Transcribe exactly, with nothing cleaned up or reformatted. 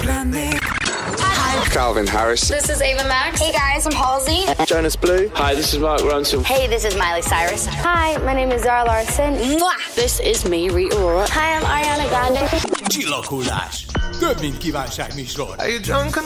Hi, Calvin Harris. This is Ava Max. Hey guys, I'm Halsey. Jonas Blue. Hi, this is Mark Ronson. Hey, this is Miley Cyrus. Hi, my name is Zara Larsson. Mwah! This is me, Rita Ora. Hi, I'm Ariana Grande. Csillaghulás. Több, mint kívánság műsor. Are you drunk?